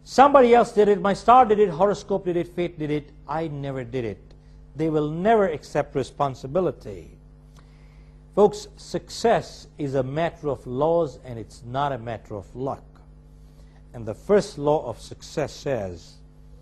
Somebody else did it. My star did it. Horoscope did it. Fate did it. I never did it. They will never accept responsibility. Folks, success is a matter of laws, and it's not a matter of luck. And the first law of success says,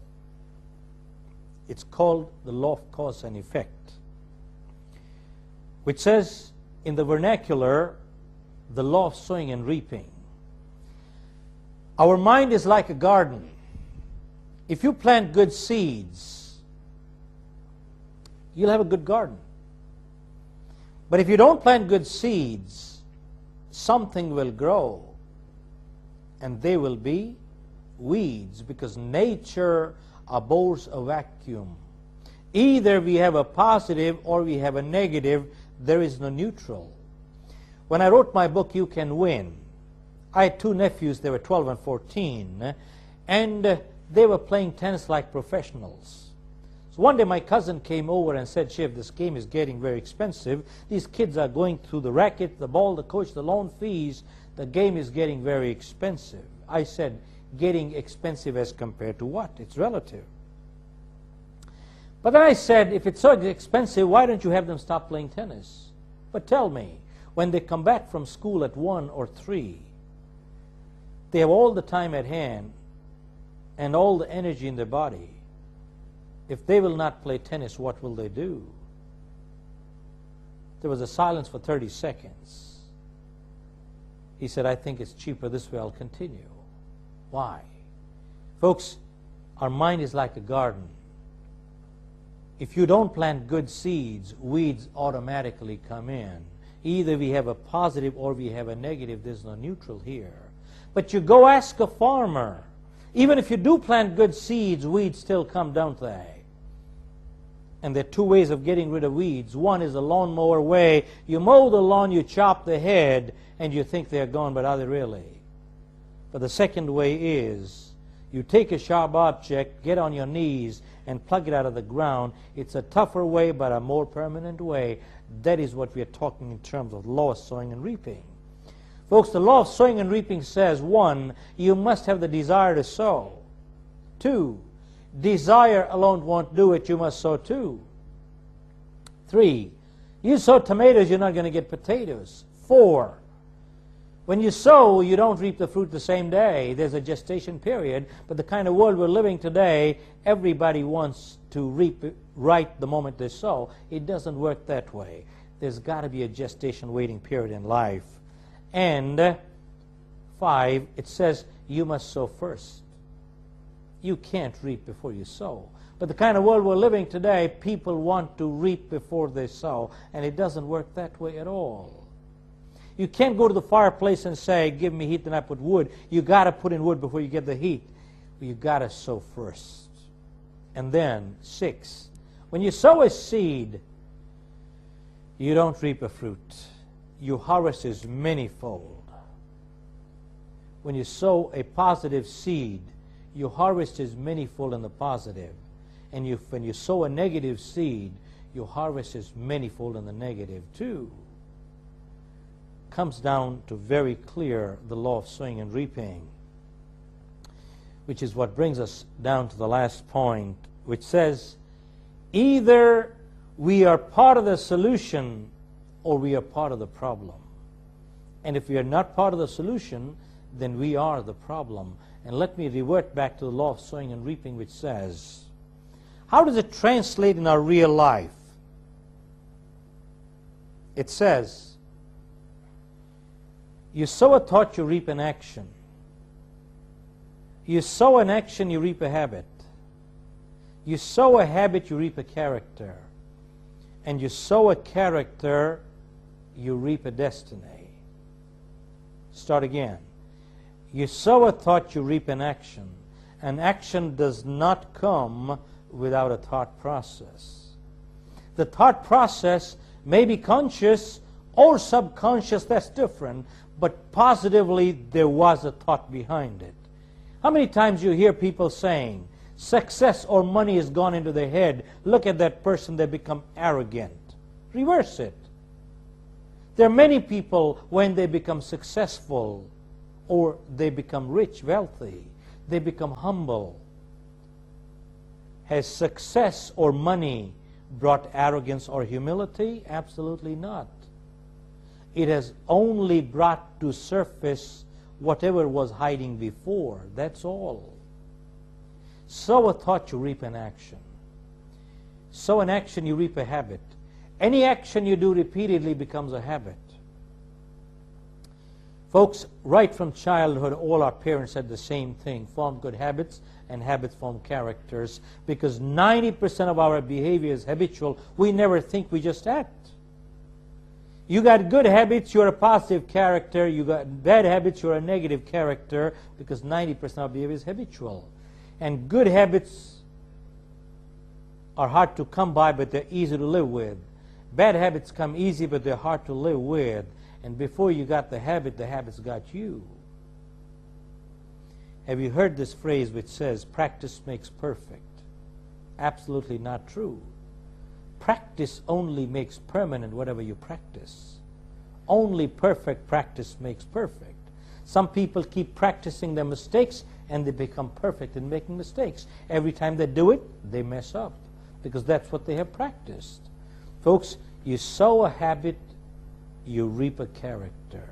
it's called the law of cause and effect, which says in the vernacular, the law of sowing and reaping. Our mind is like a garden. If you plant good seeds, you'll have a good garden. But if you don't plant good seeds, something will grow, and they will be weeds, because nature abhors a vacuum. Either we have a positive or we have a negative. There is no neutral. When I wrote my book, You Can Win, I had two nephews. They were 12 and 14, and they were playing tennis like professionals. So one day my cousin came over and said, Shiv, this game is getting very expensive. These kids are going through the racket, the ball, the coach, the loan fees. The game is getting very expensive. I said, getting expensive as compared to what? It's relative. But then I said, if it's so expensive, why don't you have them stop playing tennis? But tell me, when they come back from school at 1 or 3, they have all the time at hand and all the energy in their body. If they will not play tennis, what will they do? There was a silence for 30 seconds. He said, I think it's cheaper this way, I'll continue. Why? Folks, our mind is like a garden. If you don't plant good seeds, weeds automatically come in. Either we have a positive or we have a negative. There's no neutral here. But you go ask a farmer. Even if you do plant good seeds, weeds still come, don't they? And there are two ways of getting rid of weeds. One is the lawnmower way. You mow the lawn, you chop the head, and you think they're gone, but are they really? But the second way is you take a sharp object, get on your knees, and plug it out of the ground. It's a tougher way, but a more permanent way. That is what we are talking in terms of law of sowing and reaping. Folks, the law of sowing and reaping says, 1, you must have the desire to sow. 2, desire alone won't do it, you must sow too. 3, you sow tomatoes, you're not going to get potatoes. 4, when you sow, you don't reap the fruit the same day. There's a gestation period. But the kind of world we're living today, everybody wants to reap right the moment they sow. It doesn't work that way. There's got to be a gestation waiting period in life. And 5, it says you must sow first. You can't reap before you sow. But the kind of world we're living today, people want to reap before they sow. And it doesn't work that way at all. You can't go to the fireplace and say, give me heat, then I put wood. You got to put in wood before you get the heat. You got to sow first. And then 6, when you sow a seed, you don't reap a fruit. You harvest is manyfold. When you sow a positive seed, you harvest is manyfold in the positive. And when you sow a negative seed, you harvest is manyfold in the negative too. Comes down to very clear the law of sowing and reaping, which is what brings us down to the last point, which says either we are part of the solution or we are part of the problem. And if we are not part of the solution, then we are the problem. And let me revert back to the law of sowing and reaping, which says, how does it translate in our real life? It says, you sow a thought, you reap an action. You sow an action, you reap a habit. You sow a habit, you reap a character. And you sow a character, you reap a destiny. Start again. You sow a thought, you reap an action. An action does not come without a thought process. The thought process may be conscious or subconscious, that's different, but positively there was a thought behind it. How many times you hear people saying, success or money has gone into their head, look at that person, they become arrogant. Reverse it. There are many people, when they become successful or they become rich, wealthy, they become humble. Has success or money brought arrogance or humility? Absolutely not. It has only brought to surface whatever was hiding before. That's all. Sow a thought, you reap an action. Sow an action, you reap a habit. Any action you do repeatedly becomes a habit. Folks, right from childhood, all our parents said the same thing. Form good habits, and habits form characters. Because 90% of our behavior is habitual. We never think, we just act. You got good habits, you're a positive character. You got bad habits, you're a negative character. Because 90% of behavior is habitual. And good habits are hard to come by, but they're easy to live with. Bad habits come easy, but they're hard to live with. And before you got the habits got you. Have you heard this phrase which says, practice makes perfect? Absolutely not true. Practice only makes permanent whatever you practice. Only perfect practice makes perfect. Some people keep practicing their mistakes and they become perfect in making mistakes. Every time they do it, they mess up because that's what they have practiced. Folks, you sow a habit, you reap a character.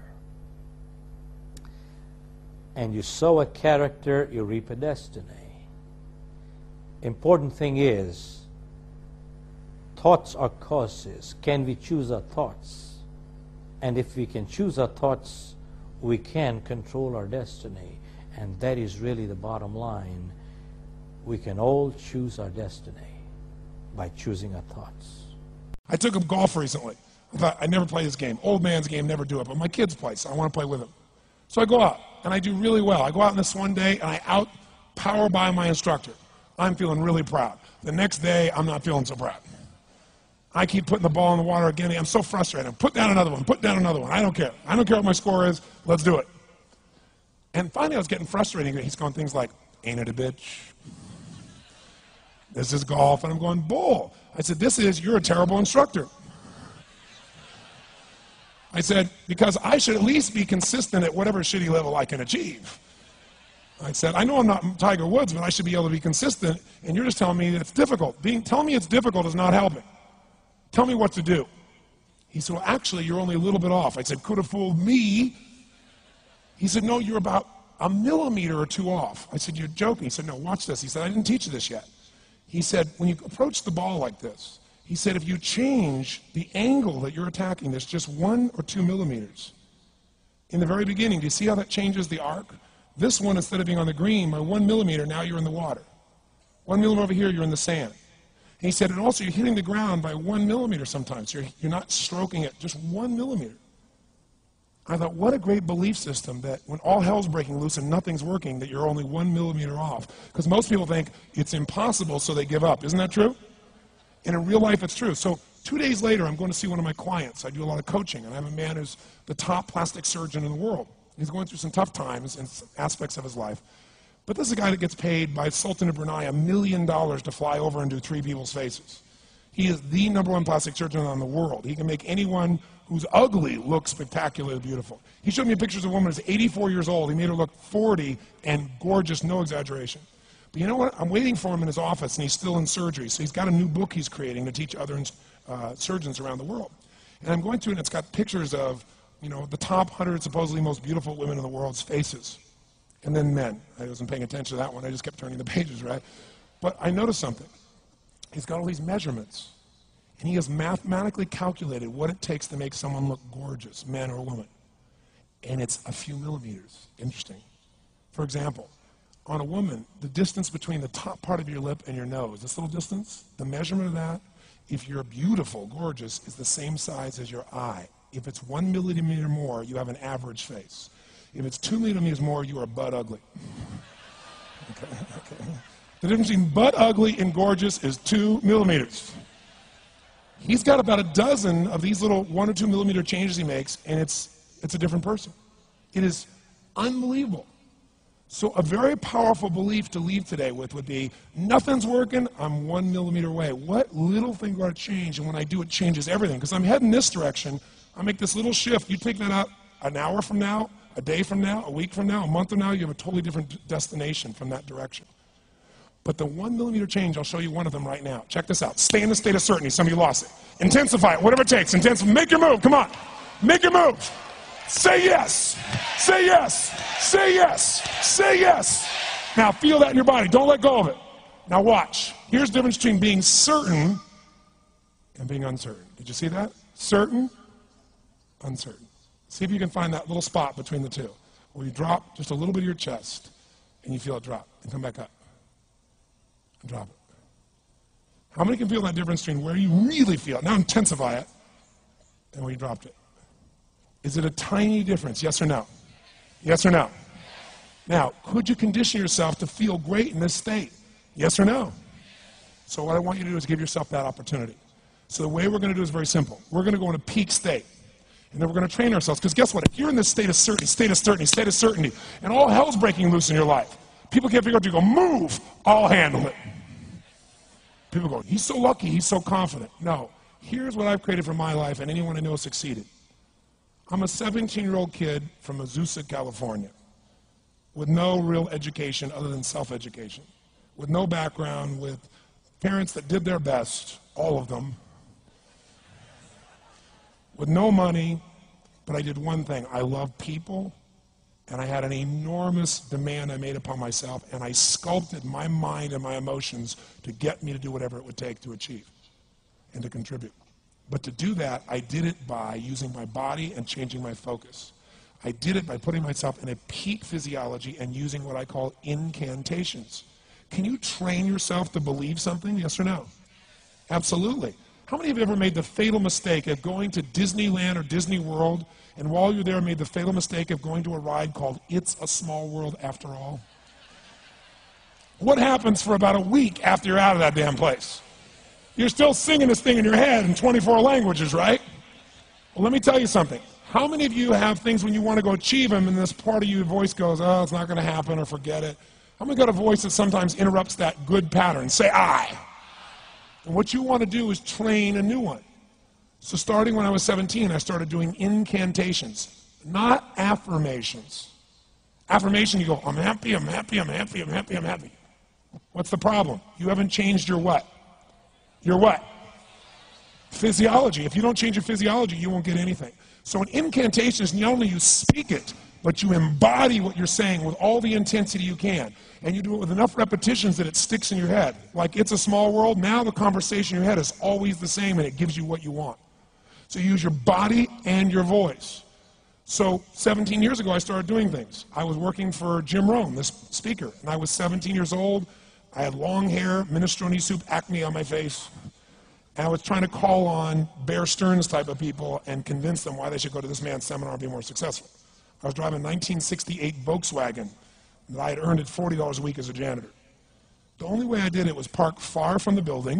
And you sow a character, you reap a destiny. Important thing is, thoughts are causes. Can we choose our thoughts? And if we can choose our thoughts, we can control our destiny. And that is really the bottom line. We can all choose our destiny by choosing our thoughts. I took up golf recently. I thought, I'd never play this game. Old man's game, never do it. But my kids play, so I want to play with them. So I go out, and I do really well. I go out on this one day, and I out-power by my instructor. I'm feeling really proud. The next day, I'm not feeling so proud. I keep putting the ball in the water again. I'm so frustrated. Put down another one. Put down another one. I don't care. I don't care what my score is. Let's do it. And finally, I was getting frustrated. He's going things like, ain't it a bitch? This is golf. And I'm going, bull. I said, you're a terrible instructor. I said, because I should at least be consistent at whatever shitty level I can achieve. I said, I know I'm not Tiger Woods, but I should be able to be consistent, and you're just telling me that it's difficult. Telling me it's difficult is not helping. Tell me what to do. He said, well, actually, you're only a little bit off. I said, could have fooled me. He said, no, you're about a millimeter or two off. I said, you're joking. He said, no, watch this. He said, I didn't teach you this yet. He said, when you approach the ball like this, he said, if you change the angle that you're attacking this just 1 or 2 millimeters, in the very beginning, do you see how that changes the arc? This one, instead of being on the green, by 1 millimeter, now you're in the water. 1 millimeter over here, you're in the sand. And he said, and also you're hitting the ground by 1 millimeter sometimes. You're not stroking it, just 1 millimeter. I thought, what a great belief system that when all hell's breaking loose and nothing's working, that you're only 1 millimeter off. Because most people think it's impossible, so they give up. Isn't that true? And in real life, it's true. So 2 days later, I'm going to see one of my clients. I do a lot of coaching, and I have a man who's the top plastic surgeon in the world. He's going through some tough times in aspects of his life. But this is a guy that gets paid by Sultan of Brunei $1 million to fly over and do 3 people's faces. He is the #1 plastic surgeon in the world. He can make anyone who's ugly look spectacularly beautiful. He showed me pictures of a woman who's 84 years old. He made her look 40 and gorgeous, no exaggeration. But you know what? I'm waiting for him in his office, and he's still in surgery. So he's got a new book he's creating to teach other surgeons around the world. And I'm going through it, and it's got pictures of, the top 100 supposedly most beautiful women in the world's faces. And then men. I wasn't paying attention to that one. I just kept turning the pages, right? But I noticed something. He's got all these measurements. And he has mathematically calculated what it takes to make someone look gorgeous, man or woman. And it's a few millimeters. Interesting. For example, on a woman, the distance between the top part of your lip and your nose, this little distance, the measurement of that, if you're beautiful, gorgeous, is the same size as your eye. If it's 1 millimeter more, you have an average face. If it's 2 millimeters more, you are butt ugly. Okay. The difference between butt ugly and gorgeous is 2 millimeters. He's got about a dozen of these little 1 or 2 millimeter changes he makes, and it's a different person. It is unbelievable. So a very powerful belief to leave today with would be, nothing's working, I'm 1 millimeter away. What little thing do I change? And when I do, it changes everything. Because I'm heading this direction, I make this little shift. You take that out an hour from now, A day from now, a week from now, a month from now, you have a totally different destination from that direction. But the 1 millimeter change, I'll show you one of them right now. Check this out. Stay in the state of certainty. Some of you lost it. Intensify it, whatever it takes. Intensify. Make your move. Come on. Make your move. Say yes. Say yes. Say yes. Say yes. Now feel that in your body. Don't let go of it. Now watch. Here's the difference between being certain and being uncertain. Did you see that? Certain, uncertain. See if you can find that little spot between the two, where you drop just a little bit of your chest, and you feel it drop, and come back up, and drop it. How many can feel that difference between where you really feel it, now intensify it, and where you dropped it? Is it a tiny difference, yes or no? Yes or no? Now, could you condition yourself to feel great in this state? Yes or no? So what I want you to do is give yourself that opportunity. So the way we're going to do is very simple. We're going to go in a peak state. And then we're going to train ourselves. Because guess what? If you're in this state of certainty, and all hell's breaking loose in your life, people can't figure out, you go, move, I'll handle it. People go, he's so lucky, he's so confident. No. Here's what I've created for my life, and anyone I know succeeded. I'm a 17-year-old kid from Azusa, California, with no real education other than self-education, with no background, with parents that did their best, all of them, with no money, but I did one thing. I loved people, and I had an enormous demand I made upon myself, and I sculpted my mind and my emotions to get me to do whatever it would take to achieve and to contribute. But to do that, I did it by using my body and changing my focus. I did it by putting myself in a peak physiology and using what I call incantations. Can you train yourself to believe something, yes or no? Absolutely. How many of you ever made the fatal mistake of going to Disneyland or Disney World, and while you're there made the fatal mistake of going to a ride called It's a Small World After All? What happens for about a week after you're out of that damn place? You're still singing this thing in your head in 24 languages, right? Well, let me tell you something. How many of you have things when you want to go achieve them and this part of your voice goes, oh, it's not going to happen, or forget it? How many got a voice that sometimes interrupts that good pattern? Say, I. And what you want to do is train a new one. So starting when I was 17, I started doing incantations, not affirmations. Affirmation, you go, I'm happy, I'm happy, I'm happy, I'm happy, I'm happy. What's the problem? You haven't changed your what? Your what? Physiology. If you don't change your physiology, you won't get anything. So an incantation is not only you speak it, but you embody what you're saying with all the intensity you can. And you do it with enough repetitions that it sticks in your head. Like It's a Small World, now the conversation in your head is always the same and it gives you what you want. So you use your body and your voice. So 17 years ago I started doing things. I was working for Jim Rohn, this speaker, and I was 17 years old. I had long hair, minestrone soup, acne on my face. And I was trying to call on Bear Stearns type of people and convince them why they should go to this man's seminar and be more successful. I was driving a 1968 Volkswagen that I had earned at $40 a week as a janitor. The only way I did it was park far from the building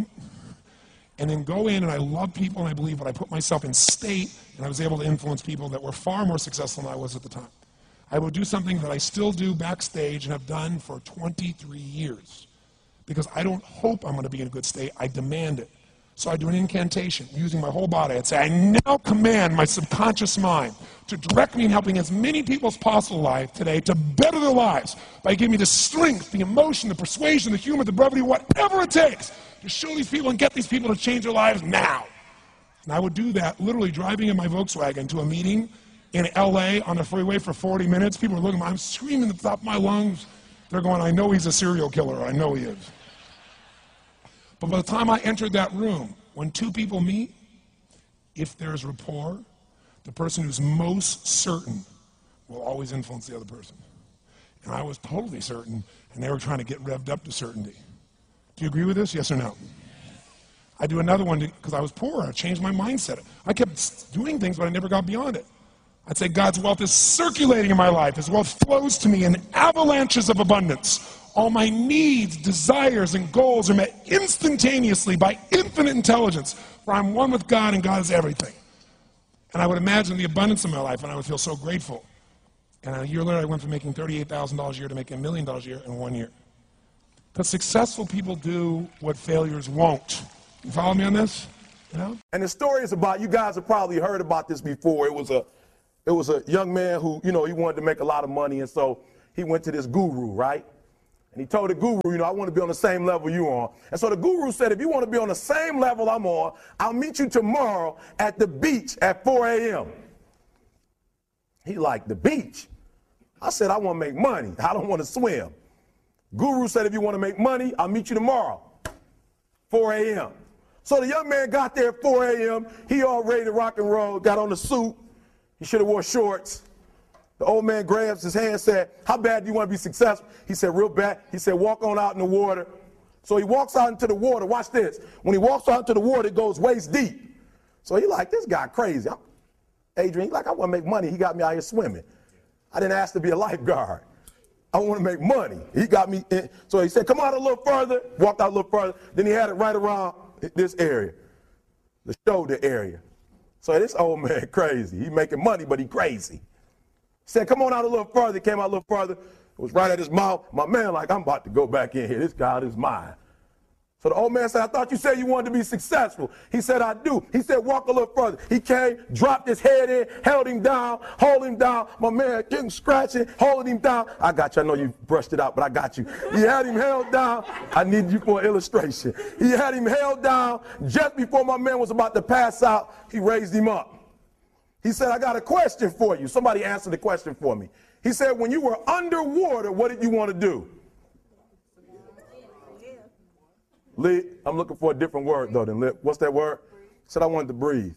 and then go in, and I love people and I believe, but I put myself in state, and I was able to influence people that were far more successful than I was at the time. I would do something that I still do backstage and have done for 23 years because I don't hope I'm going to be in a good state, I demand it. So I do an incantation using my whole body. I'd say, I now command my subconscious mind to direct me in helping as many people as possible life today to better their lives by giving me the strength, the emotion, the persuasion, the humor, the brevity, whatever it takes to show these people and get these people to change their lives now. And I would do that literally driving in my Volkswagen to a meeting in LA on the freeway for 40 minutes. People are looking at me, I'm screaming at the top of my lungs. They're going, I know he's a serial killer, I know he is. But by the time I entered that room, when two people meet, if there's rapport, the person who's most certain will always influence the other person. And I was totally certain, and they were trying to get revved up to certainty. Do you agree with this, yes or no? I do another one because I was poor. I changed my mindset. I kept doing things, but I never got beyond it. I'd say God's wealth is circulating in my life. His wealth flows to me in avalanches of abundance. All my needs, desires, and goals are met instantaneously by infinite intelligence, for I'm one with God and God is everything. And I would imagine the abundance of my life, and I would feel so grateful. And a year later, I went from making $38,000 a year to making $1 million a year in 1 year. Because successful people do what failures won't. You follow me on this? You know? And the story is about, you guys have probably heard about this before. It was a it was a young man who, he wanted to make a lot of money, and so he went to this guru, right? And he told the guru, I want to be on the same level you're on. And so the guru said, if you want to be on the same level I'm on, I'll meet you tomorrow at the beach at 4 a.m. He like, the beach? I said, I want to make money. I don't want to swim. Guru said, if you want to make money, I'll meet you tomorrow, 4 a.m. So the young man got there at 4 a.m. He all ready to rock and roll, got on the suit. He should have wore shorts. The old man grabs his hand and said, how bad do you want to be successful? He said, real bad. He said, walk on out in the water. So he walks out into the water. Watch this. When he walks out into the water, it goes waist deep. So he like, this guy crazy. Adrian, he like, I want to make money. He got me out here swimming. I didn't ask to be a lifeguard. I want to make money. He got me in. So he said, come out a little further. Walked out a little further. Then he had it right around this area, the shoulder area. So this old man crazy. He making money, but he crazy. He said, come on out a little further. He came out a little further. It was right at his mouth. My man like, I'm about to go back in here. This guy is mine. So the old man said, I thought you said you wanted to be successful. He said, I do. He said, walk a little further. He came, dropped his head in, held him down, hold him down. My man getting scratching, holding him down. I got you. I know you brushed it out, but I got you. He had him held down. I need you for an illustration. He had him held down. Just before my man was about to pass out, he raised him up. He said, I got a question for you. Somebody answer the question for me. He said, when you were underwater, what did you want to do? Live. I'm looking for a different word, though, than live. What's that word? He said, I wanted to breathe.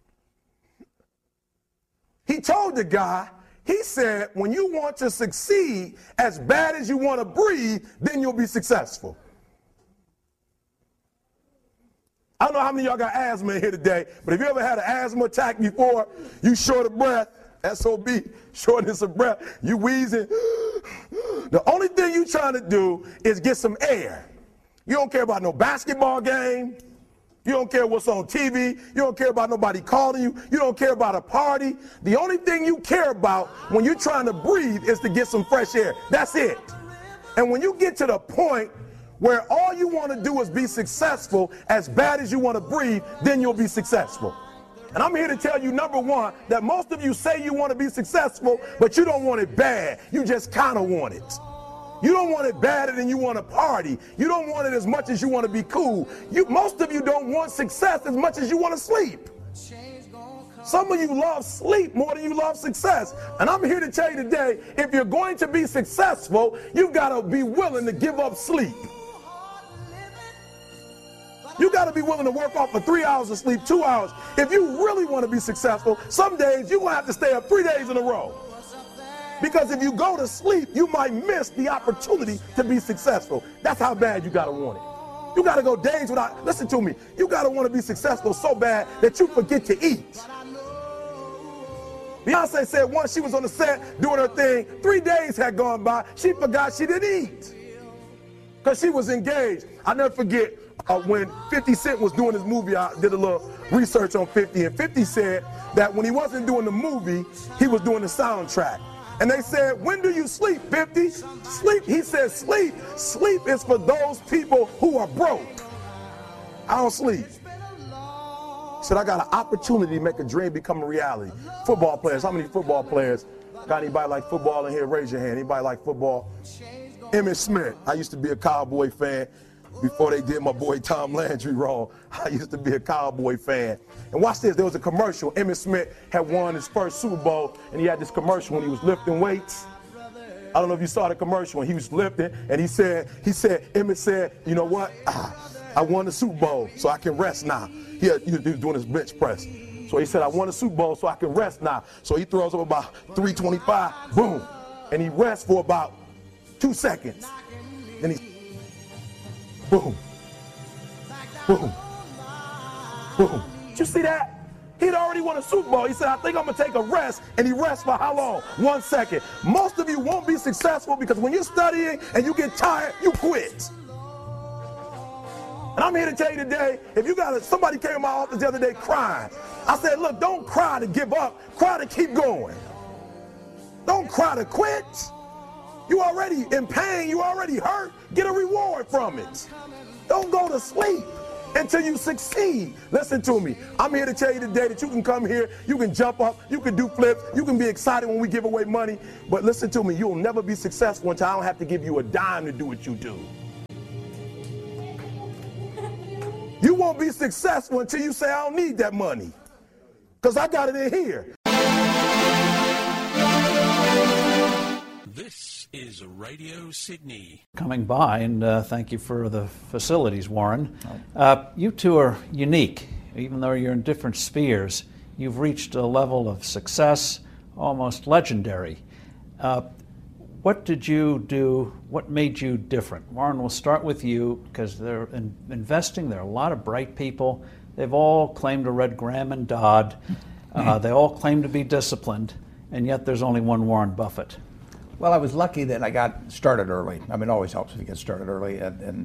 He told the guy, he said, when you want to succeed as bad as you want to breathe, then you'll be successful. I don't know how many of y'all got asthma in here today, but if you ever had an asthma attack before, you short of breath, SOB, shortness of breath, you wheezing. The only thing you trying to do is get some air. You don't care about no basketball game. You don't care what's on TV. You don't care about nobody calling you. You don't care about a party. The only thing you care about when you're trying to breathe is to get some fresh air. That's it. And when you get to the point where all you want to do is be successful as bad as you want to breathe, then you'll be successful. And I'm here to tell you, number one, that most of you say you want to be successful, but you don't want it bad. You just kind of want it. You don't want it badder than you want to party. You don't want it as much as you want to be cool. Most of you don't want success as much as you want to sleep. Some of you love sleep more than you love success. And I'm here to tell you today, if you're going to be successful, you've got to be willing to give up sleep. You got to be willing to work off for 3 hours of sleep, 2 hours. If you really want to be successful, some days you're going to have to stay up 3 days in a row. Because if you go to sleep, you might miss the opportunity to be successful. That's how bad you got to want it. You got to go days without, listen to me, you got to want to be successful so bad that you forget to eat. Beyonce said once she was on the set doing her thing, 3 days had gone by, she forgot she didn't eat because she was engaged. I'll never forget when 50 Cent was doing his movie, I did a little research on 50, and 50 said that when he wasn't doing the movie, he was doing the soundtrack. And they said, when do you sleep, 50? Sleep, he said, sleep. Sleep is for those people who are broke. I don't sleep. He said, I got an opportunity to make a dream become a reality. Football players, how many football players? Got anybody like football in here? Raise your hand. Anybody like football? Emmitt Smith. I used to be a Cowboy fan before they did my boy Tom Landry wrong. I used to be a Cowboy fan. And watch this, there was a commercial. Emmitt Smith had won his first Super Bowl, and he had this commercial when he was lifting weights. I don't know if you saw the commercial when he was lifting, and Emmitt said, you know what? I won the Super Bowl, so I can rest now. He was doing his bench press. So he said, I won the Super Bowl, so I can rest now. So he throws up about 325, boom. And he rests for about 2 seconds. Then he boom, boom, boom. Did you see that? He'd already won a Super Bowl. He said, I think I'm going to take a rest. And he rests for how long? 1 second. Most of you won't be successful because when you're studying and you get tired, you quit. And I'm here to tell you today, if you got somebody came in my office the other day crying. I said, look, don't cry to give up. Cry to keep going. Don't cry to quit. You already in pain. You already hurt. Get a reward from it. Don't go to sleep. until you succeed. Listen to me. I'm here to tell you today that you can come here, you can jump up, you can do flips, you can be excited when we give away money. But listen to me, you'll never be successful until I don't have to give you a dime to do what you do. You won't be successful until you say, I don't need that money, because I got it in here. This is Radio Sydney. Coming by, and thank you for the facilities, Warren. You two are unique. Even though you're in different spheres, you've reached a level of success almost legendary. What did you do? What made you different? Warren, we'll start with you, because they're investing. There are a lot of bright people. They've all claimed to read Graham and Dodd. They all claim to be disciplined, and yet there's only one Warren Buffett. Well, I was lucky that I got started early. I mean, it always helps if you get started early.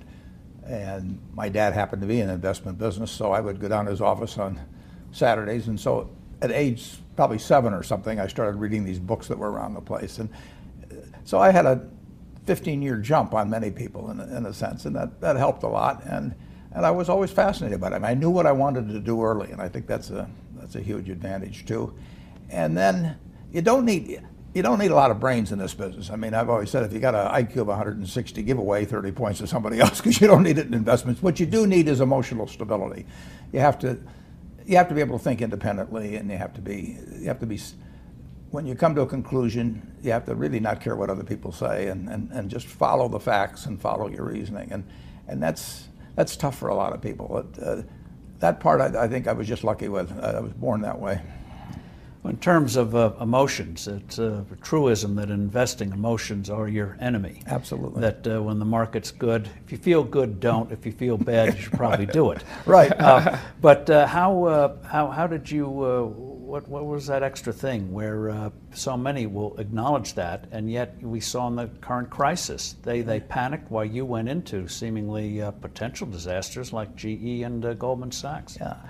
And my dad happened to be in the investment business, so I would go down to his office on Saturdays. And so at age probably 7 or something, I started reading these books that were around the place. And so I had a 15-year jump on many people in a sense, and that helped a lot. And I was always fascinated by it. I mean, I knew what I wanted to do early, and I think that's a huge advantage too. And then you don't need a lot of brains in this business. I mean, I've always said if you got an IQ of 160, give away 30 points to somebody else, because you don't need it in investments. What you do need is emotional stability. You have to be able to think independently, and you have to be when you come to a conclusion, you have to really not care what other people say, and just follow the facts and follow your reasoning. And that's tough for a lot of people. That part I think I was just lucky with. I was born that way. In terms of emotions, it's a truism that in investing, emotions are your enemy. Absolutely. That when the market's good, if you feel good, don't. If you feel bad, you should probably do it. Right. But how did you? What was that extra thing where so many will acknowledge that, and yet we saw in the current crisis they panicked while you went into seemingly potential disasters like GE and Goldman Sachs. Yeah.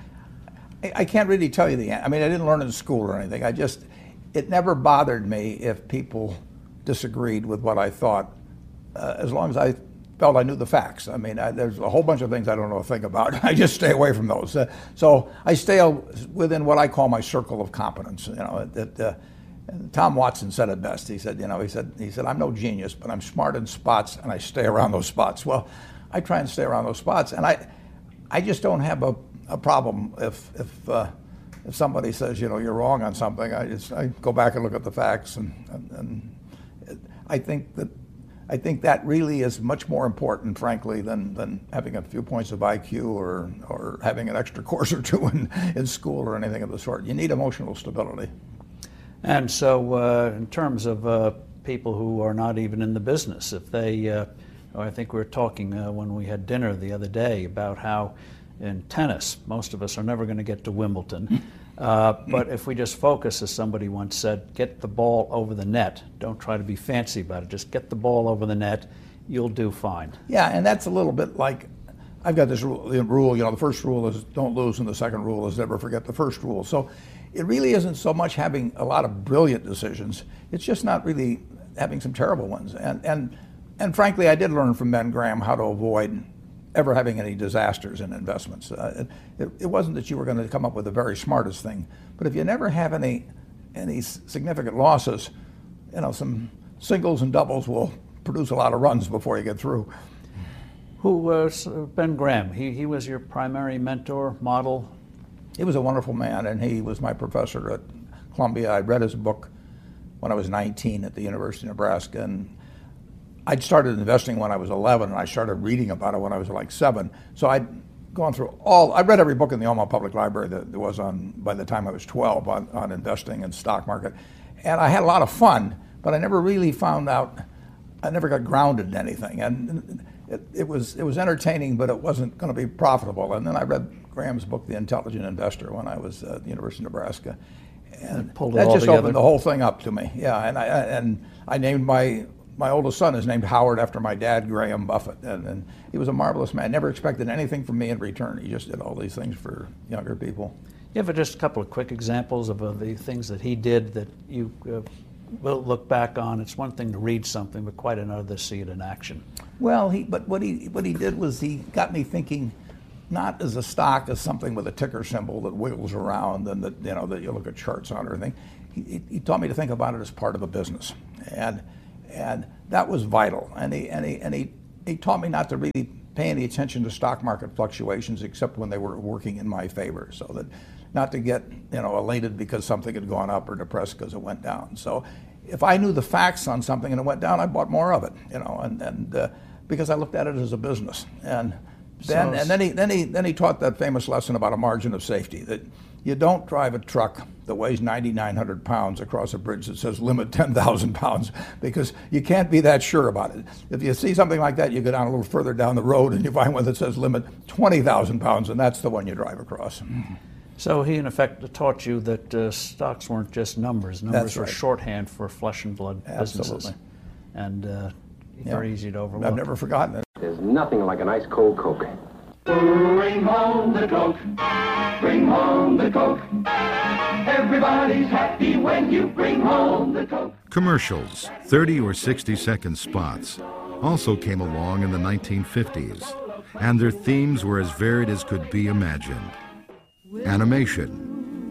I can't really tell you the answer. I mean, I didn't learn in school or anything. It never bothered me if people disagreed with what I thought, as long as I felt I knew the facts. I mean, there's a whole bunch of things I don't know a thing about. I just stay away from those. So I stay within what I call my circle of competence. You know, Tom Watson said it best. He said, I'm no genius, but I'm smart in spots, and I stay around those spots. Well, I try and stay around those spots, and I just don't have a problem if somebody says, you're wrong on something. I go back and look at the facts, and I think that really is much more important, frankly, than having a few points of IQ or having an extra course or two in school or anything of the sort. You need emotional stability. And so in terms of people who are not even in the business, if they, I think we were talking when we had dinner the other day about how in tennis, most of us are never going to get to Wimbledon. But if we just focus, as somebody once said, get the ball over the net. Don't try to be fancy about it. Just get the ball over the net. You'll do fine. Yeah, and that's a little bit like, I've got this rule, the first rule is don't lose, and the second rule is never forget the first rule. So it really isn't so much having a lot of brilliant decisions. It's just not really having some terrible ones. And frankly, I did learn from Ben Graham how to avoid ever having any disasters in investments. It wasn't that you were going to come up with the very smartest thing, but if you never have any significant losses, some singles and doubles will produce a lot of runs before you get through. Who was Ben Graham? He was your primary mentor, model? He was a wonderful man, and he was my professor at Columbia. I read his book when I was 19 at the University of Nebraska, and I'd started investing when I was 11, and I started reading about it when I was like 7. So I'd gone through I read every book in the Omaha Public Library that there was by the time I was 12 on investing and stock market. And I had a lot of fun, but I never really I never got grounded in anything. And it was entertaining, but it wasn't going to be profitable. And then I read Graham's book, The Intelligent Investor, when I was at the University of Nebraska. And that just opened the whole thing up to me. Yeah, and I named my oldest son is named Howard after my dad, Graham Buffett, and he was a marvelous man. Never expected anything from me in return. He just did all these things for younger people. You have just a couple of quick examples of the things that he did that you will look back on? It's one thing to read something, but quite another to see it in action. Well, but what he did was he got me thinking not as a stock as something with a ticker symbol that wiggles around and that that you look at charts on or anything. He taught me to think about it as part of a business, and that was vital. And he taught me not to really pay any attention to stock market fluctuations except when they were working in my favor, so that not to get elated because something had gone up or depressed because it went down. So if I knew the facts on something and it went down, I bought more of it, and because I looked at it as a business. And then he taught that famous lesson about a margin of safety, that you don't drive a truck that weighs 9,900 pounds across a bridge that says limit 10,000 pounds, because you can't be that sure about it. If you see something like that, you go down a little further down the road and you find one that says limit 20,000 pounds, and that's the one you drive across. So he, in effect, taught you that stocks weren't just numbers. Numbers were right. shorthand for flesh and blood businesses. Absolutely. And very easy to overlook. I've never forgotten it. There's nothing like a nice cold Coke. Bring home the Coke. Bring home the Coke. Everybody's happy when you bring home the Coke. Commercials, 30 or 60-second spots, also came along in the 1950s, and their themes were as varied as could be imagined. Animation,